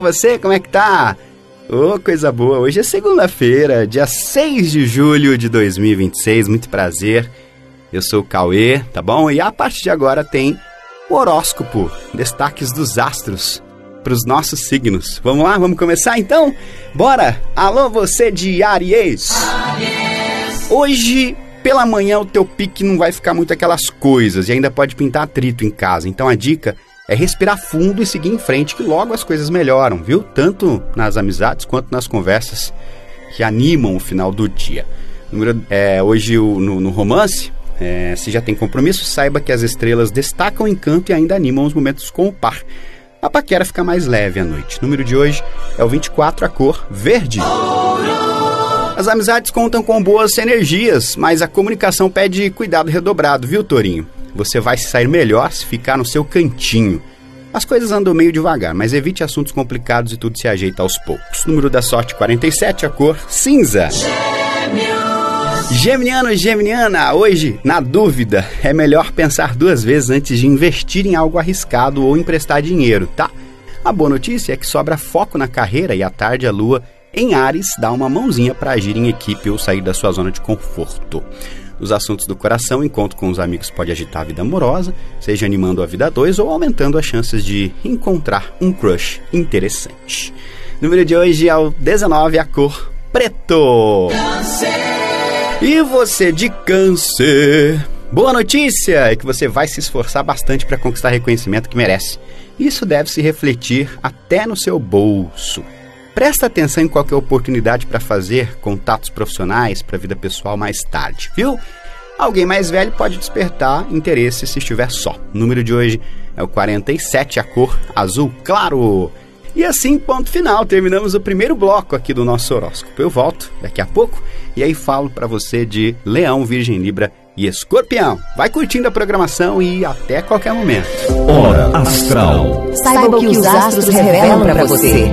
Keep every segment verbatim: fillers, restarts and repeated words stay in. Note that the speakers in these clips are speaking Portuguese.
Você, como é que tá? Ô, oh, coisa boa, hoje é segunda-feira, dia seis de julho de dois mil e vinte e seis, muito prazer. Eu sou o Cauê, tá bom? E a partir de agora tem o horóscopo, destaques dos astros para os nossos signos. Vamos lá, vamos começar então? Bora! Alô, você de Áries! Áries! Hoje, pela manhã, o teu pique não vai ficar muito aquelas coisas e ainda pode pintar atrito em casa. Então a dica é respirar fundo e seguir em frente, que logo as coisas melhoram, viu? Tanto nas amizades quanto nas conversas que animam o final do dia. Número, é, hoje o, no, no romance, é, se já tem compromisso, saiba que as estrelas destacam o encanto e ainda animam os momentos com o par. A paquera fica mais leve à noite. O número de hoje é o vinte e quatro, a cor verde. As amizades contam com boas energias, mas a comunicação pede cuidado redobrado, viu, Tourinho? Você vai se sair melhor se ficar no seu cantinho. As coisas andam meio devagar, mas evite assuntos complicados e tudo se ajeita aos poucos. Número da sorte quarenta e sete, a cor cinza. Gêmeos. Geminiano e geminiana, hoje, na dúvida, é melhor pensar duas vezes antes de investir em algo arriscado ou emprestar dinheiro, tá? A boa notícia é que sobra foco na carreira e à tarde a lua em Áries dá uma mãozinha para agir em equipe ou sair da sua zona de conforto. Os assuntos do coração, encontro com os amigos pode agitar a vida amorosa, seja animando a vida a dois ou aumentando as chances de encontrar um crush interessante. O número de hoje é o dezenove, a cor preto. Câncer. E você de Câncer? Boa notícia é que você vai se esforçar bastante para conquistar reconhecimento que merece. Isso deve se refletir até no seu bolso. Presta atenção em qualquer oportunidade para fazer contatos profissionais para a vida pessoal mais tarde, viu? Alguém mais velho pode despertar interesse se estiver só. O número de hoje é o quarenta e sete, a cor azul claro. E assim, ponto final, terminamos o primeiro bloco aqui do nosso horóscopo. Eu volto daqui a pouco e aí falo para você de Leão, Virgem, Libra e Escorpião. Vai curtindo a programação e até qualquer momento. Hora Astral. Saiba o que os astros revelam para você.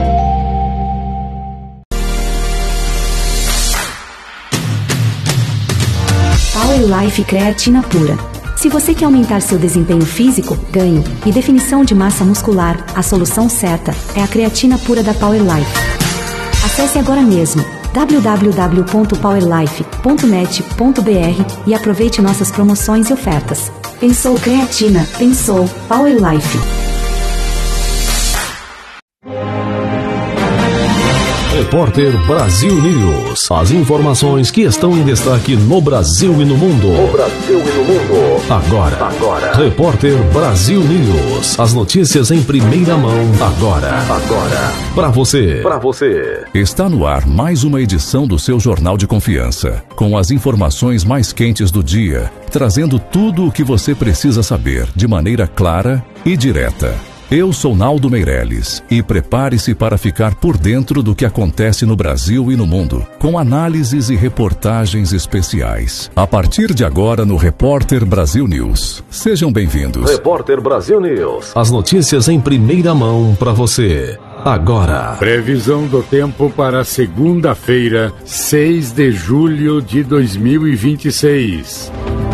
Power Life Creatina Pura. Se você quer aumentar seu desempenho físico, ganho e definição de massa muscular, a solução certa é a creatina pura da Power Life. Acesse agora mesmo w w w ponto power life ponto net ponto b r e aproveite nossas promoções e ofertas. Pensou creatina, pensou Power Life. Repórter Brasil News. As informações que estão em destaque no Brasil e no mundo. No Brasil e no mundo. Agora. Agora. Repórter Brasil News. As notícias em primeira mão. Agora. Agora. Para você. Para você. Está no ar mais uma edição do seu Jornal de Confiança. Com as informações mais quentes do dia. Trazendo tudo o que você precisa saber de maneira clara e direta. Eu sou Naldo Meirelles e prepare-se para ficar por dentro do que acontece no Brasil e no mundo, com análises e reportagens especiais. A partir de agora no Repórter Brasil News. Sejam bem-vindos. Repórter Brasil News. As notícias em primeira mão para você. Agora. Previsão do tempo para segunda-feira, seis de julho de dois mil e vinte e seis.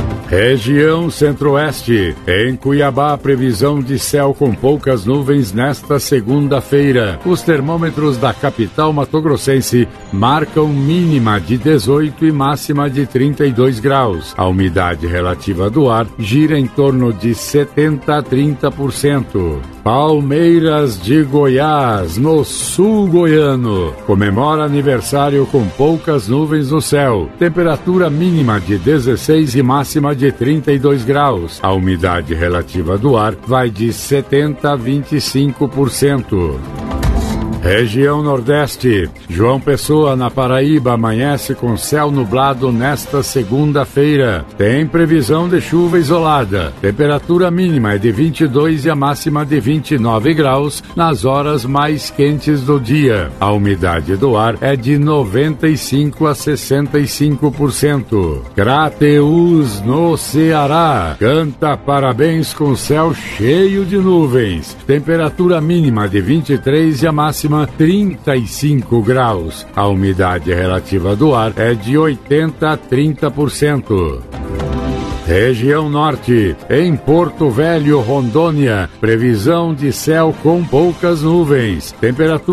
Região Centro-Oeste. Em Cuiabá, previsão de céu com poucas nuvens nesta segunda-feira. Os termômetros da capital mato-grossense marcam mínima de dezoito e máxima de trinta e dois graus. A umidade relativa do ar gira em torno de setenta a trinta por cento. Palmeiras de Goiás, no sul goiano. Comemora aniversário com poucas nuvens no céu. Temperatura mínima de dezesseis e máxima de trinta e dois graus. A umidade relativa do ar vai de setenta a vinte e cinco por cento. Região Nordeste. João Pessoa, na Paraíba, amanhece com céu nublado nesta segunda-feira. Tem previsão de chuva isolada. Temperatura mínima é de vinte e dois e a máxima de vinte e nove graus nas horas mais quentes do dia. A umidade do ar é de noventa e cinco a sessenta e cinco por cento. Crateús, no Ceará. Canta parabéns com céu cheio de nuvens. Temperatura mínima de vinte e três e a máxima trinta e cinco graus. A umidade relativa do ar é de oitenta a trinta por cento. Região Norte, em Porto Velho, Rondônia, previsão de céu com poucas nuvens. Temperatura